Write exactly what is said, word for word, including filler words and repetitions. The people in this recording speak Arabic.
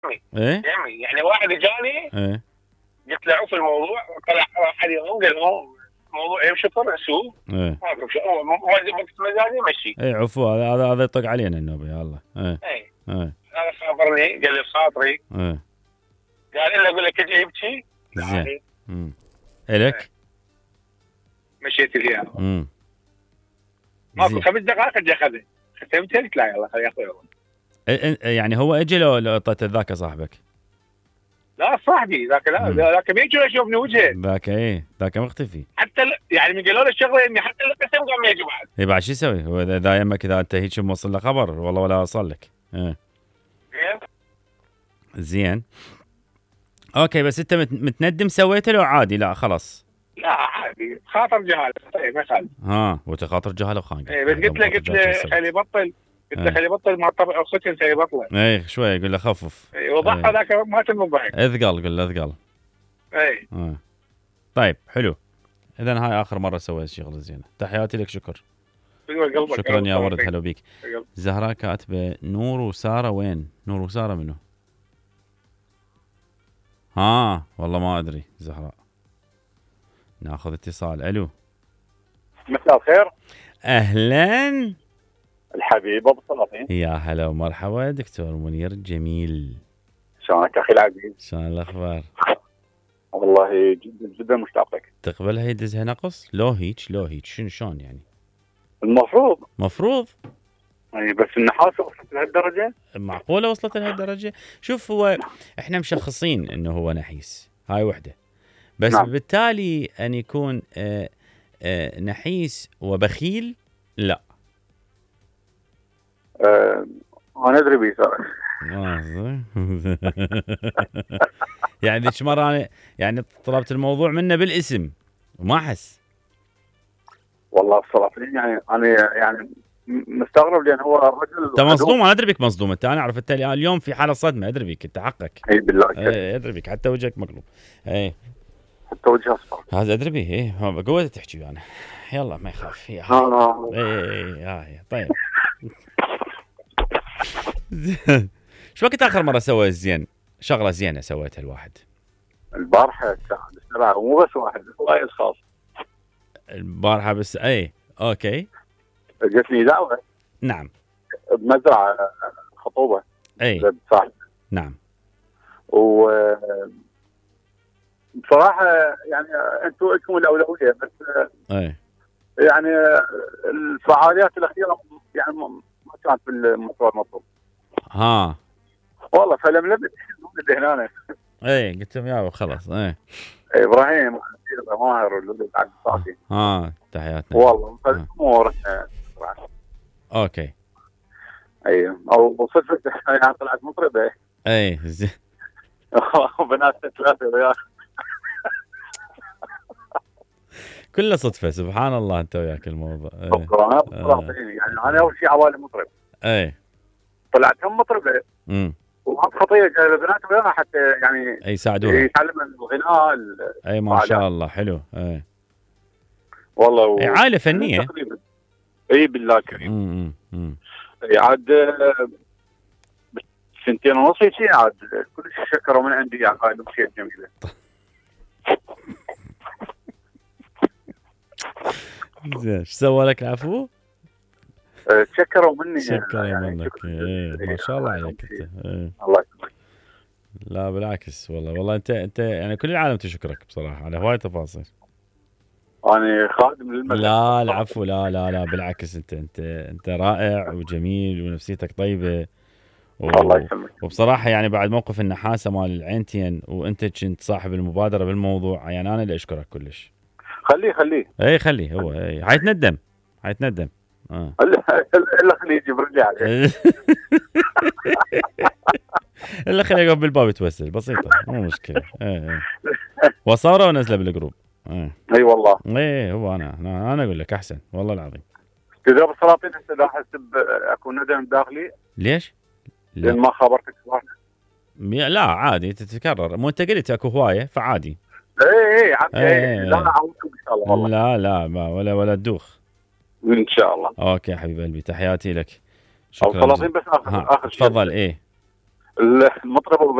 ايه يمي يعني واحد جاني ايه قلت له عوف الموضوع، طلع واحد يوم قال هو موضوع يمشي طر سوق ايه ما اعرف شو هو وقت مزاجي مشي. ايه عفو، هذا هذا هذا يطق علينا النوبه يا الله. ايه اي ايه هذا خابرني قال لي بخاطري، ايه قال الا اقول لك اجي يبكي زين. يعني امم الك مشيت لي امم ماكو خمس دقائق اجي اخذه، ختمت قلت لا يلا خلي اخوي. يعني هو اجى لو لو اعطيته ذاك صاحبك؟ لا صاحبي ذاك لا مم. ذاك بيجي يشوفني وجهه ذاك ايه ذاك مختفي. حتى ال- يعني من قالوا له الشغله اني حتى القسم قام يجي بعد. ايه بعد شو يسوي هو اذا إذا يمك اذا انت هيك موصل له خبر والله ولا وصل لك؟ ايه زين زين اوكي، بس انت مت- متندم سويته لو عادي؟ لا خلاص. لا عادي خاطر جهال طيب ما يخالف. ها وتخاطر جهل وخانقه. ايه بس قلت له قلت له خلي يبطل، قلت له إيه. خلي يبطل مع طبع ختن خلي يبطله. ايه شوي يقول له خفف. ايه وضحى إيه. ذاك ما تم ضحك. اثقل قل له اثقل. ايه آه. طيب حلو، اذا هاي اخر مره سويت شغله زينه. تحياتي لك، شكر. بدون قلبك شكرا يا ورد، هلا بيك. قلب. زهراء كاتبه نور وساره وين؟ نور وساره منو؟ ها والله ما ادري زهراء. ناخذ اتصال. الو مساء الخير. اهلا الحبيب ابو سلاطين، يا هلا ومرحبا دكتور منير جميل. شلونك اخي العزيز؟ شلون الاخبار؟ والله جدا جدا مشتاق لك. تقبلها يدزها نقص؟ لو هيك لو هيك شنو شلون يعني؟ المفروض مفروض. يعني بس النحاسه وصلت لهالدرجه؟ معقوله وصلت لهالدرجه؟ شوف هو احنا مشخصين انه هو نحيس، هاي وحده بس. نعم. بالتالي ان يكون آه آه نحيس وبخيل لا. آه انا ادري بيسار. يعني ذيك مره انا يعني طلبت الموضوع منه بالاسم وما حس. والله الصلاطين يعني انا يعني مستغرب لان هو الرجل انت مصدوم، انا ادري بك مصدوم. انت انا عرفت اليوم في حاله صدمه، ادري بك انت حقك. اي بالله ايه ادري بك، حتى وجهك مقلوب. ايه حتى وجه اصفر. هذا ادري به. ايه بقوه تحكي انا. يلا ما يخاف. يا آه. ايه ايه طيب. شو وقت اخر مره سوى زين شغله زينه سويتها الواحد؟ البارحه الساعه السبعة ومو بس واحد، وايد خاص. البارحه بس اي اوكي. جتني دعوه نعم. بمزرعه خطوبه. اي صح. نعم. و بصراحه يعني انتم لكم الاولويه، بس اي يعني الفعاليات الاخيره يعني ما كانت بالمستوى المطلوب. ها والله فلملمت هنا. اي قلت لهم يابا خلاص. اي ابراهيم ماهر والولد عبد الصافي. ها تحياتنا. والله الامور اوكي. ايوه او صدفه يعني طلعت مطربه. اي زين. وبنات ثلاثه وياك. كله صدفه سبحان الله. انت وياك الموضوع. ايه. آه. يعني انا اول شيء عوالي مطرب. اي طلعت هم مطربه. امم وهم خطيه جايبه بنات وياها حتى يعني اي يساعدوها يتعلم الغناء. اي ما شاء الله حلو. اي والله و... اي عائله فنيه. اي بالله كريم. امم امم عاد سنتين ونص شيء عاد كل شيء شكروا من عندي يا خالد شيء جميله. زين ايش سوى لك العفو؟ شكروا مني. شكرا يعني منك. ايه ما شاء الله عليك انت. ايه. الله يسلمك. لا بالعكس والله والله انت انت يعني كل العالم تشكرك بصراحه على هواي تفاصيل. انا خادم للمدرسه. لا العفو لا لا لا بالعكس انت انت انت رائع وجميل ونفسيتك طيبه. و... الله يسلمك. وبصراحه يعني بعد موقف النحاسه مال العينتين وانت كنت صاحب المبادره بالموضوع، يعني انا اللي اشكرك كلش. خليه خليه اي خليه هو اي حيتندم حيتندم. اه الا خليه يجيب رجلي عليه. الا خليه يقف بالباب يتوسل بسيطه مو مشكله. اي اي وصوره ونزله بالجروب. اي اي والله. اي هو انا انا, أنا اقول لك احسن والله العظيم. كذا بالسلاطين هسه لا احس اكو ندم داخلي. ليش؟ لان ما خبرتك صراحه. لا عادي تتكرر، مو انت قلت اكو هوايه فعادي. اي اي عادي. ايه لا لا اعودكم ان شاء الله والله. لا لا ما ولا ولا تدوخ ان شاء الله. اوكي حبيب قلبي تحياتي لك. شكرا. السلاطين بس اخر اخر شيء تفضل. ايه المطرب ابو